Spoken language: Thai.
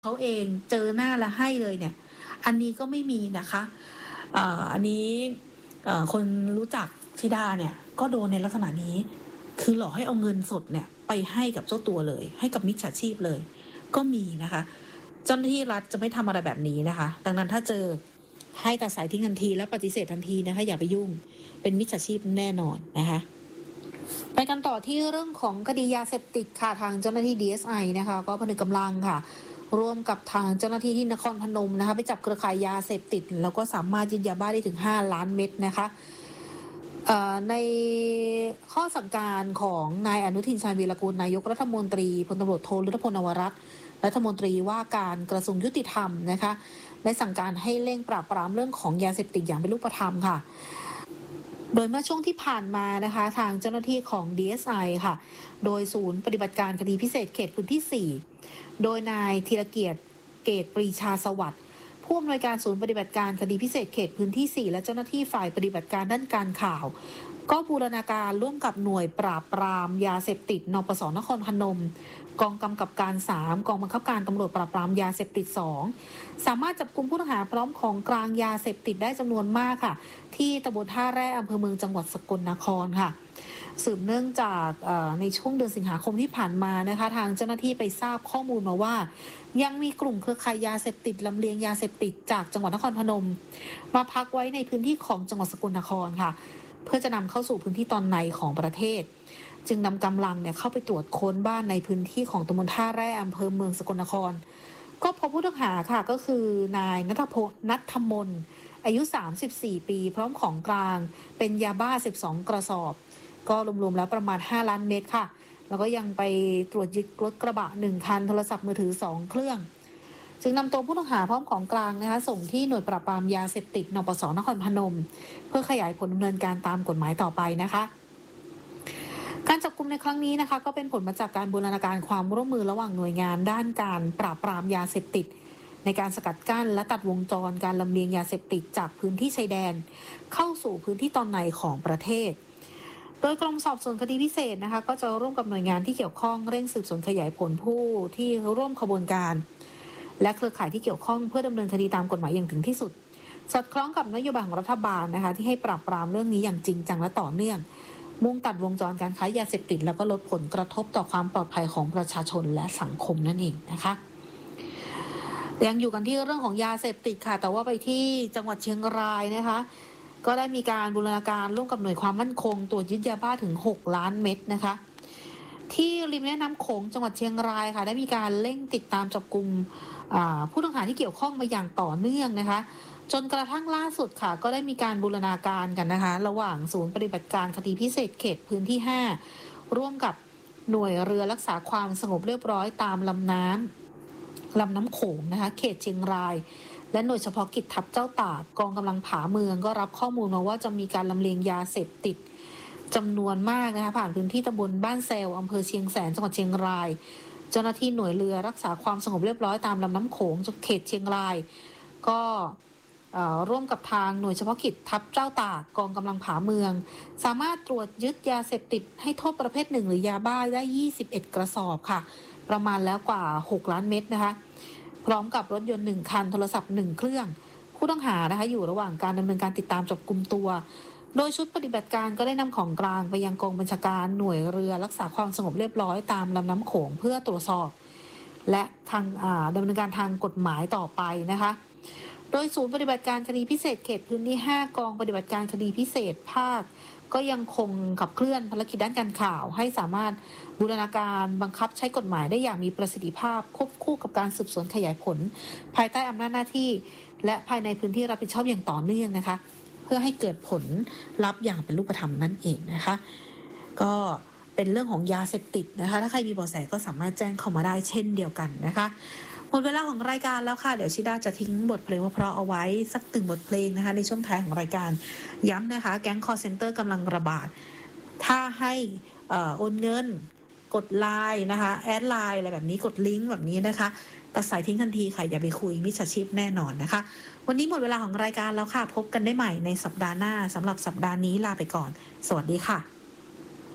เขาเองเจอหน้าแล้วให้เลยเนี่ยอันนี้ก็ไม่มีนะคะอันนี้คนรู้จักธิดาเนี่ยก็โดนในลักษณะนี้คือหลอกให้เอาเงินสดเนี่ยไปให้กับเจ้าตัวเลยให้กับมิจฉาชีพเลยก็มีนะคะเจ้าหน้าที่รัฐจะไม่ทำอะไรแบบนี้นะคะดังนั้นถ้าเจอให้ตัดสายทิ้งทันทีและปฏิเสธทันทีนะคะอย่าไปยุ่งเป็นมิจฉาชีพแน่นอนนะคะไปกันต่อที่เรื่องของคดียาเสพติดค่ะทางเจ้าหน้าที่ DSI นะคะก็ผนึกกำลังค่ะร่วมกับทางเจ้าหน้าที่ที่นครพนมนะคะไปจับเครือข่ายยาเสพติดแล้วก็สามารถยึดยาบ้าได้ถึง5 ล้านเม็ดนะคะในข้อสั่งการของนายอนุทินชาญวีรกูลนายกรัฐมนตรีพลตำรวจโทฤทธพล นวรัตน์รัฐมนตรีว่าการกระทรวงยุติธรรมนะคะได้สั่งการให้เร่งปราบปรามเรื่องของยาเสพติดอย่างเป็นรูปธรรมค่ะโดยเมื่อช่วงที่ผ่านมานะคะทางเจ้าหน้าที่ของ DSI ค่ะโดยศูนย์ปฏิบัติการคดีพิเศษเขตพื้นที่4โดยนายธีรเกียรติเกตปรีชาสวัสดิ์ผู้อำนวยการศูนย์ปฏิบัติการคดีพิเศษเขตพื้นที่4และเจ้าหน้าที่ฝ่ายปฏิบัติการด้านการข่าวก็บูรณาการร่วมกับหน่วยปราบปรามยาเสพติดนปส.นครพนมกองกำกับการ3กองบังคับการตำรวจปราบปรามยาเสพติด2สามารถจับกุมผู้ต้องหาพร้อมของกลางยาเสพติดได้จำนวนมากค่ะที่ตำบลท่าแร่อำเภอเมืองจังหวัดสกลนครค่ะสืบเนื่องจากในช่วงเดือนสิงหาคมที่ผ่านมานะคะทางเจ้าหน้าที่ไปทราบข้อมูลมาว่ายังมีกลุ่มเครือข่ายยาเสพติดลำเลียงยาเสพติดจากจังหวัดนครพนมมาพักไว้ในพื้นที่ของจังหวัดสกลนครค่ะเพื่อจะนำเข้าสู่พื้นที่ตอนในของประเทศจึงนำกำลังเนี่ยเข้าไปตรวจค้นบ้านในพื้นที่ของตำบลท่าแร่อำเภอเมืองสกลนครก็พบผู้ต้องหาค่ะก็คือนายณัฐมนอายุ34ปีพร้อมของกลางเป็นยาบ้า12กระสอบก็รวมๆแล้วประมาณ5 ล้านเม็ดค่ะแล้วก็ยังไปตรวจยึดรถกระบะ1 คันโทรศัพท์มือถือ2 เครื่องจึงนำตัวผู้ต้องหาพร้อมของกลางนะคะส่งที่หน่วยปราบปรามยาเสพติดนปส.นครพนมเพื่อขยายผลดำเนินการตามกฎหมายต่อไปนะคะการจับกุมในครั้งนี้นะคะก็เป็นผลมาจากการบูรณาการความร่วมมือระหว่างหน่วยงานด้านการปราบปรามยาเสพติดในการสกัดกั้นและตัดวงจรการลำเลียงยาเสพติดจากพื้นที่ชายแดนเข้าสู่พื้นที่ตอนในของประเทศโดยกรมสอบสวนคดีพิเศษนะคะก็จะร่วมกับหน่วยงานที่เกี่ยวข้องเร่งสืบสวนขยายผลผู้ที่ร่วมขบวนการและเครือข่ายที่เกี่ยวข้องเพื่อดำเนินคดีตามกฎหมายอย่างถึงที่สุดสอดคล้องกับนโยบายของรัฐบาลนะคะที่ให้ปราบปรามเรื่องนี้อย่างจริงจังและต่อเนื่องมุ่งตัดวงจรการค้ายาเสพติดแล้วก็ลดผลกระทบต่อความปลอดภัยของประชาชนและสังคมนั่นเองนะคะยังอยู่กันที่เรื่องของยาเสพติดค่ะแต่ว่าไปที่จังหวัดเชียงรายนะคะก็ได้มีการบูรณาการร่วมกับหน่วยความมั่นคงตรวจยึดยาบ้าถึง6 ล้านเม็ดนะคะที่ริมแม่น้ำโขงจังหวัดเชียงรายค่ะได้มีการเร่งติดตามจับกุมผู้ต้องหาที่เกี่ยวข้องมาอย่างต่อเนื่องนะคะจนกระทั่งล่าสุดค่ะก็ได้มีการบูรณาการกันนะคะระหว่างศูนย์ปฏิบัติการคดีพิเศษเขตพื้นที่5ร่วมกับหน่วยเรือรักษาความสงบเรียบร้อยตามลำน้ำโขงนะคะเขตเชียงรายและหน่วยเฉพาะกิจทัพเจ้าตากกองกำลังผาเมืองก็รับข้อมูลมาว่าจะมีการลำเลียงยาเสพติดจำนวนมากนะคะผ่านพื้นที่ตำบลบ้านแซวอำเภอเชียงแสนจังหวัดเชียงรายเจ้าหน้าที่หน่วยเรือรักษาความสงบเรียบร้อยตามลำน้ำโขงเขตเชียงรายก็ร่วมกับทางหน่วยเฉพาะกิจทัพเจ้าตากกองกำลังผาเมืองสามารถตรวจยึดยาเสพติดให้โทษประเภท1หรือยาบ้าได้21 กระสอบค่ะประมาณแล้วกว่า6 ล้านเม็ดนะคะพร้อมกับรถยนต์1 คันโทรศัพท์1 เครื่องผู้ต้องหานะคะอยู่ระหว่างการดำเนินการติดตามจับกุมตัวโดยชุดปฏิบัติการก็ได้นำของกลางไปยังกองบัญชาการหน่วยเรือรักษาความสงบเรียบร้อยตามลำน้ำโขงเพื่อตรวจสอบและทางดำเนินการทางกฎหมายต่อไปนะคะโดยศูนย์ปฏิบัติการคดีพิเศษเขตพื้นที่5กองปฏิบัติการคดีพิเศษภาคก็ยังคงขับเคลื่อนภารกิจด้านการข่าวให้สามารถบูรณาการบังคับใช้กฎหมายได้อย่างมีประสิทธิภาพควบคู่กับการสืบสวนขยายผลภายใต้อำนาจหน้าที่และภายในพื้นที่รับผิดชอบอย่างต่อเนื่องนะคะเพื่อให้เกิดผลลัพธ์อย่างเป็นรูปธรรมนั่นเองนะคะก็เป็นเรื่องของยาเสพติดนะคะถ้าใครมีเบาะแสก็สามารถแจ้งเข้ามาได้เช่นเดียวกันนะคะหมดเวลาของรายการแล้วค่ะเดี๋ยวชิดาจะทิ้งบทเพลงเพราะเอาไว้สัก1 บทเพลงนะคะในช่วงท้ายของรายการย้ำนะคะแก๊งคอลเซ็นเตอร์กำลังระบาดถ้าให้โอนเงินกดไลน์นะคะแอดไลน์อะไรแบบนี้กดลิงก์แบบนี้นะคะตัดสายทิ้งทันทีค่ะอย่าไปคุยมิจฉาชีพแน่นอนนะคะวันนี้หมดเวลาของรายการแล้วค่ะพบกันได้ใหม่ในสัปดาห์หน้าสำหรับสัปดาห์นี้ลาไปก่อนสวัสดีค่ะ